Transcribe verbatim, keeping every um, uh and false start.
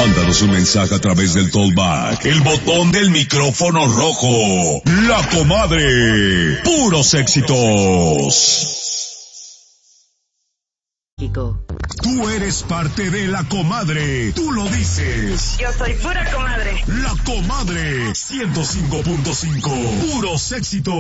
Mándanos un mensaje a través del Tollback, el botón del micrófono rojo. La Comadre. Puros éxitos. Tú eres parte de La Comadre. Tú lo dices. Yo soy pura comadre. La Comadre. ciento cinco punto cinco. Puros éxitos.